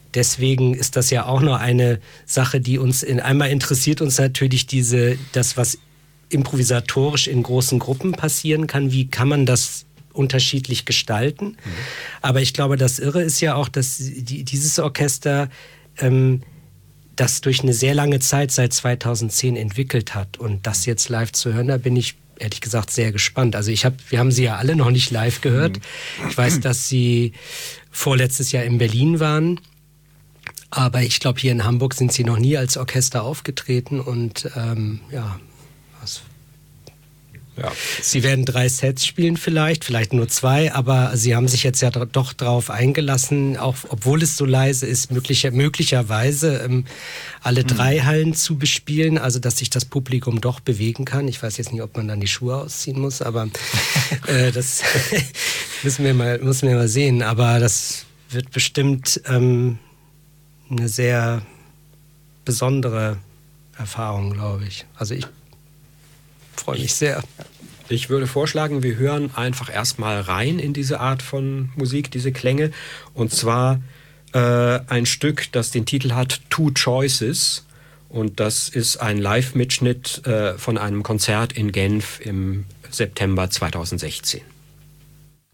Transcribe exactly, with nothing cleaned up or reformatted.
deswegen ist das ja auch noch eine Sache, die uns in einmal interessiert uns natürlich diese, das, was improvisatorisch in großen Gruppen passieren kann. Wie kann man das unterschiedlich gestalten? Mhm. Aber ich glaube, das Irre ist ja auch, dass die, dieses Orchester ähm, das durch eine sehr lange Zeit seit zweitausendzehn entwickelt hat. Und das jetzt live zu hören, da bin ich ehrlich gesagt sehr gespannt. Also ich habe, wir haben sie ja alle noch nicht live gehört. Ich weiß, dass sie vorletztes Jahr in Berlin waren. Aber ich glaube, hier in Hamburg sind sie noch nie als Orchester aufgetreten. Und ähm, ja, was... Ja. Sie werden drei Sets spielen vielleicht, vielleicht nur zwei, aber Sie haben sich jetzt ja doch drauf eingelassen, auch obwohl es so leise ist, möglicher, möglicherweise ähm, alle drei mhm. Hallen zu bespielen, also dass sich das Publikum doch bewegen kann. Ich weiß jetzt nicht, ob man dann die Schuhe ausziehen muss, aber äh, das müssen wir mal, müssen wir mal sehen. Aber das wird bestimmt ähm, eine sehr besondere Erfahrung, glaube ich. Also ich freue mich sehr. Ich würde vorschlagen, wir hören einfach erstmal rein in diese Art von Musik, diese Klänge. Und zwar äh, ein Stück, das den Titel hat Two Choices. Und das ist ein Live-Mitschnitt äh, von einem Konzert in Genf im September zweitausendsechzehn.